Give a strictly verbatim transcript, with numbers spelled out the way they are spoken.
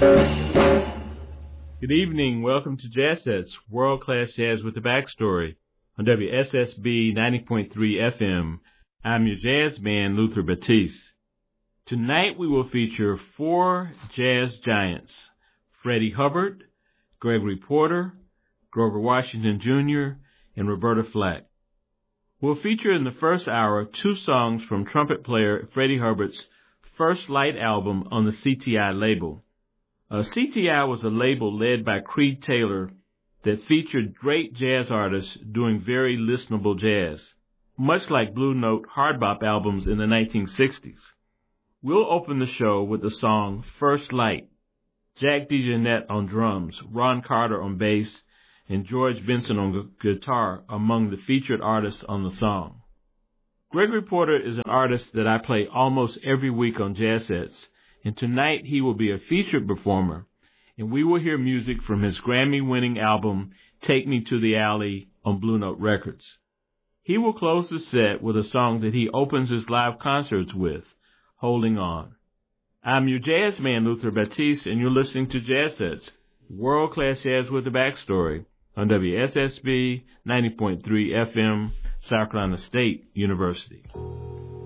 Good evening. Welcome to Jazz Sets, world-class jazz with a backstory on W S S B ninety point three F M. I'm your jazz man, Luther Batiste. Tonight we will feature four jazz giants, Freddie Hubbard, Gregory Porter, Grover Washington Junior, and Roberta Flack. We'll feature in the first hour two songs from trumpet player Freddie Hubbard's First Light album on the C T I label. Uh, C T I was a label led by Creed Taylor that featured great jazz artists doing very listenable jazz, much like Blue Note hard bop albums in the nineteen sixties. We'll open the show with the song First Light, Jack DeJohnette on drums, Ron Carter on bass, and George Benson on gu- guitar among the featured artists on the song. Gregory Porter is an artist that I play almost every week on Jazz Sets, and tonight he will be a featured performer, and we will hear music from his Grammy-winning album, Take Me to the Alley, on Blue Note Records. He will close the set with a song that he opens his live concerts with, Holding On. I'm your jazz man, Luther Batiste, and you're listening to Jazz Sets, world-class jazz with a backstory, on W S S B ninety point three F M, South Carolina State University.